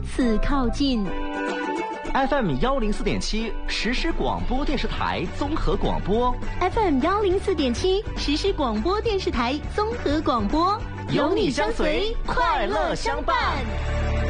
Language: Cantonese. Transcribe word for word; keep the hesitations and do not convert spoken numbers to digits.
此靠近。 F M 幺零四点七实时广播电视台综合广播 ，F M 幺零四点七实时广播电视台综合广播， 有你相随，快乐相伴。